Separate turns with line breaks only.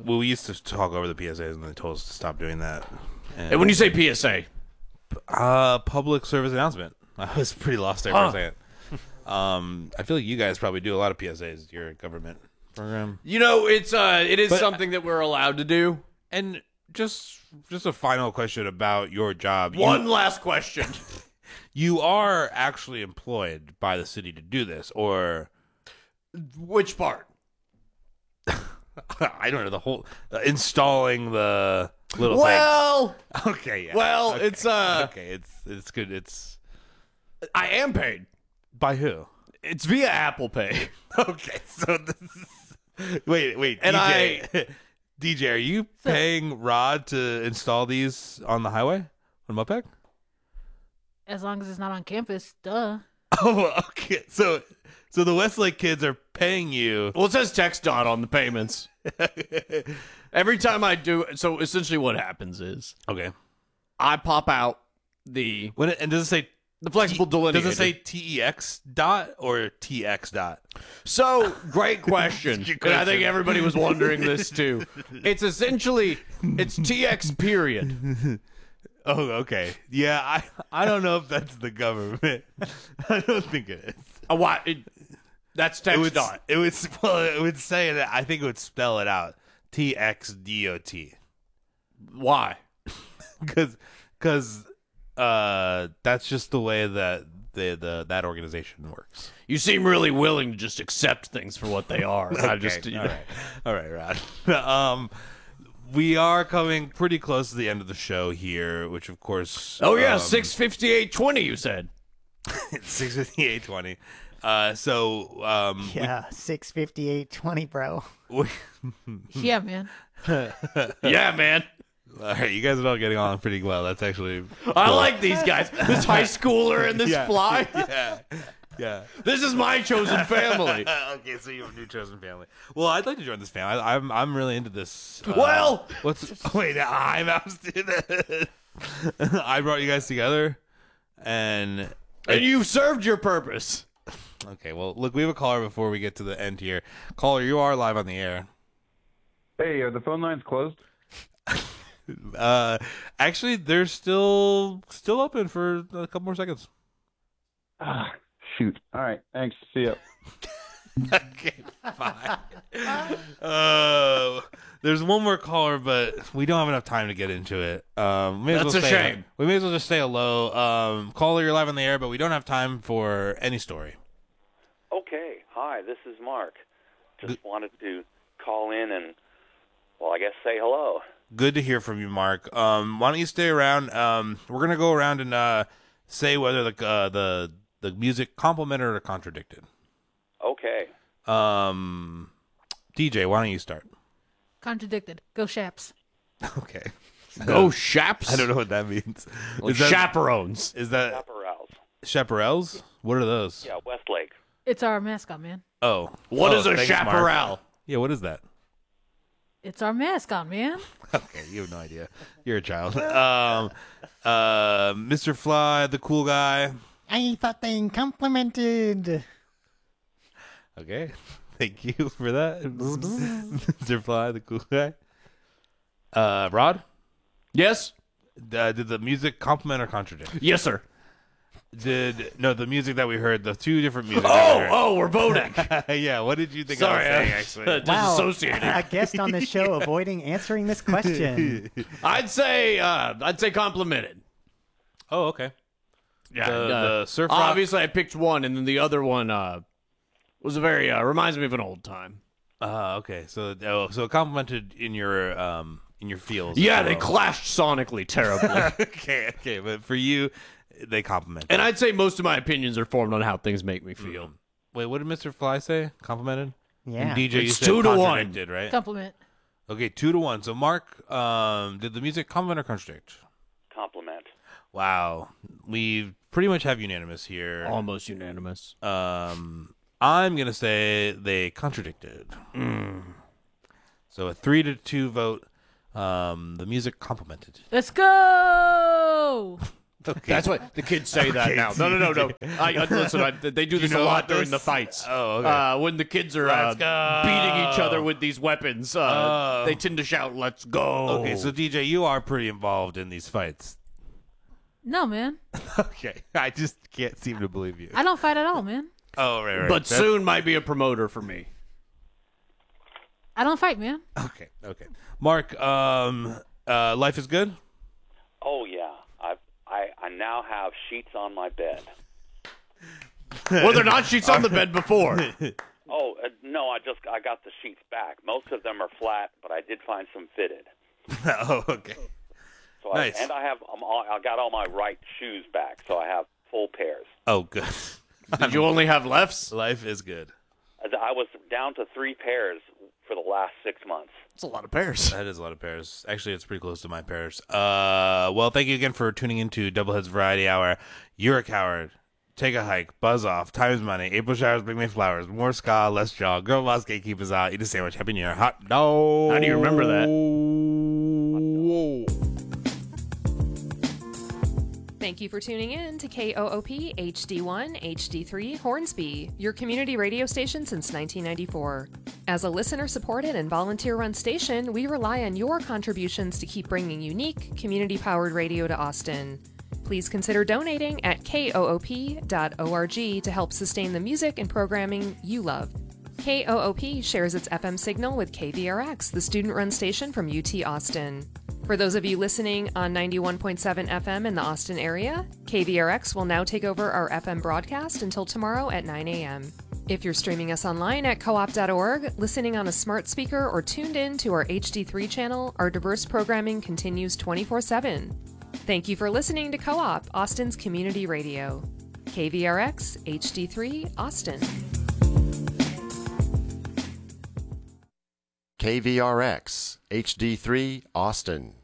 Well, we used to talk over the PSAs, and they told us to stop doing that.
And when you say PSA,
public service announcement. I was pretty lost there for a second. I feel like you guys probably do a lot of PSAs. Your government program,
it is something that we're allowed to do.
and just a final question about your job.
One last question.
You are actually employed by the city to do this, or
Which part?
I don't know, the whole installing the little
Well,
thing. Okay, yeah.
well,
okay.
it's
okay. It's good. It's
I am paid.
by who?
It's via Apple Pay.
Okay, so this is wait,
And
DJ, DJ, are you paying Rod to install these on the highway on Mopec?
As long as it's not on campus, duh.
Oh, okay. So the Westlake kids are paying you.
Well, it says TxDOT on the payments. Every time I do, so essentially what happens is
Okay.
I pop out the
And does it say
flexible delineator.
Does it say TEX dot or TX dot?
So, great question.
Good
And I
question.
think everybody was wondering this too. It's essentially, it's TX period.
Oh, okay. Yeah, I don't know if that's the government. I don't think it is.
That's
It would,
TxDOT.
it would say that. I think it would spell it out. TXDOT.
Why?
Because that's just the way that that organization works.
You seem really willing to just accept things for what they are. I just,
all right, Rod. We are coming pretty close to the end of the show here, which of course.
Oh yeah, 6:58:20. You said
6:58:20.
Yeah, 6:58:20, bro.
Yeah, man.
yeah, man.
All right, you guys are all getting on pretty well. That's actually.
I like these guys. This high schooler and this
Yeah.
fly.
Yeah.
This is my chosen family.
Okay, so you have a new chosen family. Well, I'd like to join this family. I'm really into this.
Well,
wait? I'm I brought you guys together, and
you served your purpose.
okay. Well, look, we have a caller before we get to the end here. Caller, you are live on the air.
Hey, are the phone lines closed?
Actually, they're still open for a couple more seconds.
Ah, shoot. All right, thanks. See ya.
Okay, fine. There's one more caller, but we don't have enough time to get into it.
That's a shame.
We may as well just say hello. Caller, you're live on the air, but we don't have time for any story.
Okay. Hi, this is Mark. Just wanted to call in and, well, I guess say hello.
Good to hear from you, Mark. Why don't you stay around? We're gonna go around and say whether the music complimented or contradicted.
Okay.
DJ, why don't you start?
Contradicted. Go Shaps.
Okay.
Go Shaps.
I don't know what that means.
Like chaperones.
Is that
Chaparrals.
chaparrals? What are those?
Yeah, Westlake.
It's our mascot, man.
Oh.
What is a
thanks, Mark.
chaparral?
Yeah, what is that?
It's our mascot, man.
Okay, you have no idea. You're a child. Mr. Fly, the cool guy.
I fucking complimented.
Okay, thank you for that, Mr. Fly, the cool guy. Rod,
Yes.
did the music compliment or contradict?
Yes, sir.
The music that we heard, the two different music. that we heard.
Oh, we're voting.
Yeah. What did you think
Sorry,
I was saying? Actually,
Wow,
disassociated.
a guest on the show avoiding answering this question.
I'd say complimented.
oh, okay.
Yeah.
The surf rock-
obviously, I picked one, and then the other one was a very reminds me of an old time.
Okay. So it complimented in your feels.
Yeah, they clashed sonically terribly.
okay. But for you, they compliment.
And I'd say most of my opinions are formed on how things make me feel.
Wait, what did Mr. Fly say? Complimented?
Yeah.
And DJ, you
It's
said
2 to 1.
contradicted, right?
Compliment.
Okay, 2-1. So, Mark, did the music compliment or contradict?
Compliment.
Wow. We pretty much have unanimous here.
Almost unanimous.
I'm going to say they contradicted. So, a 3-2 vote. The music complimented.
Let's go.
That's what the kids say that now. No. Listen, they do this a lot during the fights.
Oh, okay.
When the kids are
Let's go.
beating each other with these weapons, they tend to shout, "Let's go!"
Okay, so DJ, you are pretty involved in these fights.
No, man.
Okay, I just can't seem to believe you.
I don't fight at all, man.
Oh, right.
But soon might be a promoter for me.
I don't fight, man.
Okay. Mark, life is good?
Oh yeah, I now have sheets on my bed.
Well, they're not sheets on the bed before.
Oh no, I got the sheets back. Most of them are flat, but I did find some fitted.
Oh, okay.
So
Nice.
I got all my right shoes back, so I have full pairs.
Oh, good.
Did you only have lefts?
Life is good.
I was down to 3 pairs for the last 6 months.
It's a lot of pairs.
That is a lot of pairs. Actually, it's pretty close to my pairs. Well, thank you again for tuning into Doubleheads Variety Hour. You're a coward. Take a hike. Buzz off. Time is money. April showers bring me flowers. More ska, less jaw. Girl boss gatekeepers out. Eat a sandwich. Happy New Year. Hot dog.
How do you remember that?
Whoa.
Thank you for tuning in to KOOP HD1 HD3 Hornsby, your community radio station since 1994. As a listener-supported and volunteer-run station, we rely on your contributions to keep bringing unique, community-powered radio to Austin. Please consider donating at koop.org to help sustain the music and programming you love. KOOP shares its FM signal with KVRX, the student-run station from UT Austin. For those of you listening on 91.7 FM in the Austin area, KVRX will now take over our FM broadcast until tomorrow at 9 a.m. If you're streaming us online at coop.org, listening on a smart speaker, or tuned in to our HD3 channel, our diverse programming continues 24/7. Thank you for listening to Co-op, Austin's community radio. KVRX HD3 Austin.
KVRX HD3 Austin.